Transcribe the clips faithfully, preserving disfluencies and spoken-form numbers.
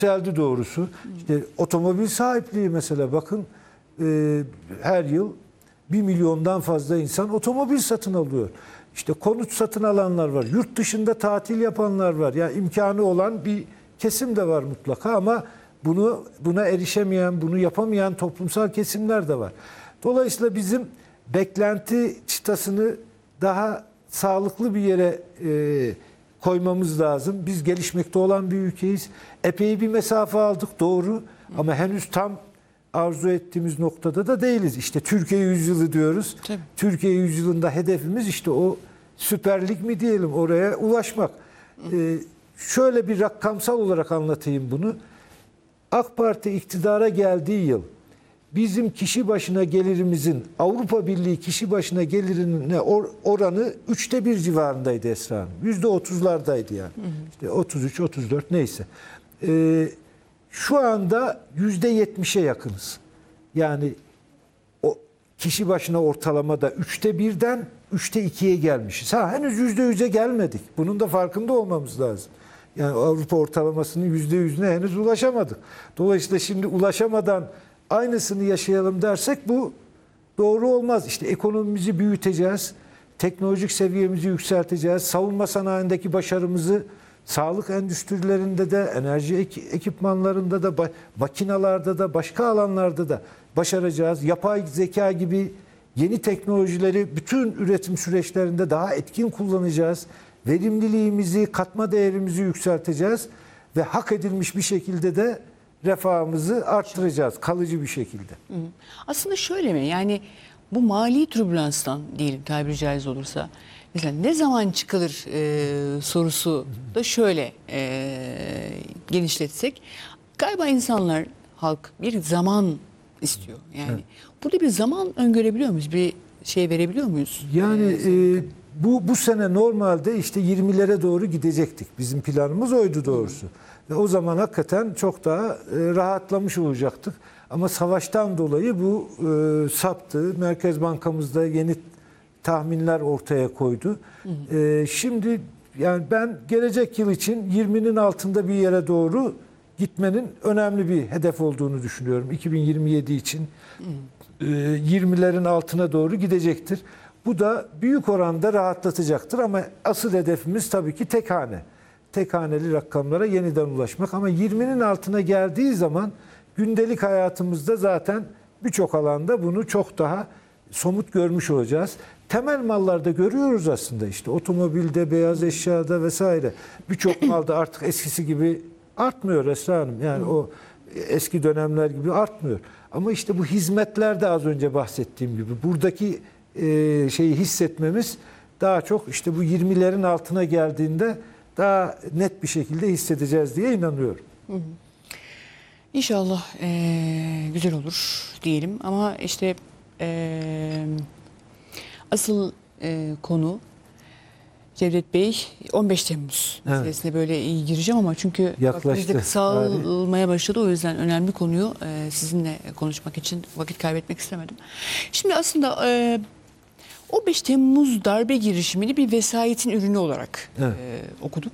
yükseldi doğrusu. İşte otomobil sahipliği mesela bakın e, her yıl bir milyondan fazla insan otomobil satın alıyor. İşte konut satın alanlar var. Yurt dışında tatil yapanlar var. Yani imkanı olan bir kesim de var mutlaka ama bunu buna erişemeyen, bunu yapamayan toplumsal kesimler de var. Dolayısıyla bizim beklenti çıtasını daha sağlıklı bir yere e, koymamız lazım. Biz gelişmekte olan bir ülkeyiz. Epey bir mesafe aldık doğru ama henüz tam arzu ettiğimiz noktada da değiliz. İşte Türkiye yüzyılı diyoruz. Tabii. Türkiye yüzyılında hedefimiz işte o Süper Lig mi diyelim oraya ulaşmak. Ee, şöyle bir rakamsal olarak anlatayım bunu. AK Parti iktidara geldiği yıl bizim kişi başına gelirimizin Avrupa Birliği kişi başına gelirine or oranı üçte bir civarındaydı Esra Hanım. Yüzde otuzlardaydı yani. Hı hı. İşte otuz üç, otuz dört neyse. Ee, şu anda yüzde yetmişe yakınız. Yani o kişi başına ortalamada üçte birden üçte ikiye gelmişiz. Ha henüz yüzde yüze gelmedik. Bunun da farkında olmamız lazım. Yani Avrupa ortalamasının yüzde yüzüne henüz ulaşamadık. Dolayısıyla şimdi ulaşamadan aynısını yaşayalım dersek bu doğru olmaz. İşte ekonomimizi büyüteceğiz, teknolojik seviyemizi yükselteceğiz, savunma sanayindeki başarımızı sağlık endüstrilerinde de, enerji ekipmanlarında da, makinalarda da, başka alanlarda da başaracağız. Yapay zeka gibi yeni teknolojileri bütün üretim süreçlerinde daha etkin kullanacağız. Verimliliğimizi, katma değerimizi yükselteceğiz ve hak edilmiş bir şekilde de refahımızı arttıracağız kalıcı bir şekilde. Aslında şöyle mi? Yani bu mali türbülanstan diyelim tabiri caiz olursa mesela ne zaman çıkılır e, sorusu da şöyle e, genişletsek galiba insanlar, halk bir zaman istiyor. Yani evet. Burada bir zaman öngörebiliyor muyuz? Bir şey verebiliyor muyuz? Yani e, bu bu sene normalde işte yirmilere doğru gidecektik. Bizim planımız oydu doğrusu. Hı. Ve o zaman hakikaten çok daha e, rahatlamış olacaktık. Ama savaştan dolayı bu e, saptı. Merkez Bankamızda yeni tahminler ortaya koydu. Hı hı. E, şimdi yani ben gelecek yıl için yirminin altında bir yere doğru gitmenin önemli bir hedef olduğunu düşünüyorum. iki bin yirmi yedi için e, yirmilerin altına doğru gidecektir. Bu da büyük oranda rahatlatacaktır ama asıl hedefimiz tabii ki tek hane. Tek haneli rakamlara yeniden ulaşmak ama yirminin altına geldiği zaman gündelik hayatımızda zaten birçok alanda bunu çok daha somut görmüş olacağız. Temel mallarda görüyoruz aslında işte otomobilde, beyaz eşyada vesaire. Birçok malda artık eskisi gibi artmıyor Esra Hanım. Yani o eski dönemler gibi artmıyor. Ama işte bu hizmetlerde az önce bahsettiğim gibi buradaki e, şeyi hissetmemiz daha çok işte bu yirmilerin altına geldiğinde daha net bir şekilde hissedeceğiz diye inanıyorum. Hı hı. İnşallah e, güzel olur diyelim ama işte e, asıl e, konu Cevdet Bey on beş Temmuz evet. meselesine böyle iyi gireceğim ama çünkü yaklaştı. Kısalmaya başladı o yüzden önemli konuyu e, sizinle konuşmak için vakit kaybetmek istemedim. Şimdi aslında e, on beş Temmuz darbe girişimini bir vesayetin ürünü olarak evet. e, okuduk.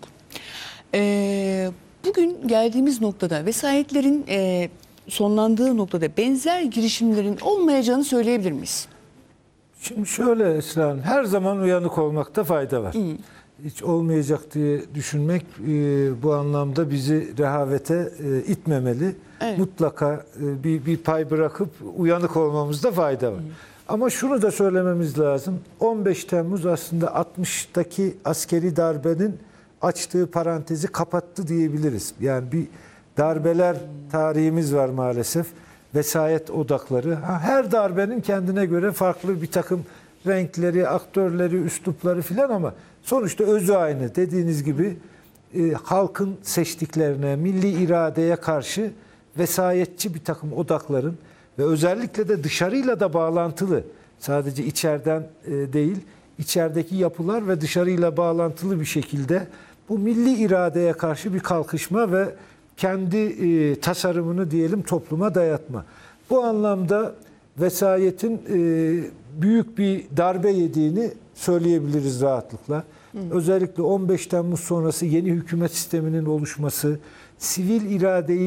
E, bugün geldiğimiz noktada vesayetlerin e, sonlandığı noktada benzer girişimlerin olmayacağını söyleyebilir miyiz? Şimdi şöyle Esra Hanım, her zaman uyanık olmakta fayda var. Hı. Hiç olmayacak diye düşünmek e, bu anlamda bizi rehavete e, itmemeli. Evet. Mutlaka e, bir, bir pay bırakıp uyanık olmamızda fayda var. Hı. Ama şunu da söylememiz lazım. on beş Temmuz aslında altmıştaki askeri darbenin açtığı parantezi kapattı diyebiliriz. Yani bir darbeler tarihimiz var maalesef. Vesayet odakları. Her darbenin kendine göre farklı bir takım renkleri, aktörleri, üslupları filan ama sonuçta özü aynı. Dediğiniz gibi e, halkın seçtiklerine, milli iradeye karşı vesayetçi bir takım odakların ve özellikle de dışarıyla da bağlantılı, sadece içeriden e, değil, içerideki yapılar ve dışarıyla bağlantılı bir şekilde bu milli iradeye karşı bir kalkışma ve kendi e, tasarımını diyelim topluma dayatma. Bu anlamda vesayetin e, büyük bir darbe yediğini söyleyebiliriz rahatlıkla. Hı. Özellikle on beş Temmuz sonrası yeni hükümet sisteminin oluşması, sivil iradeyi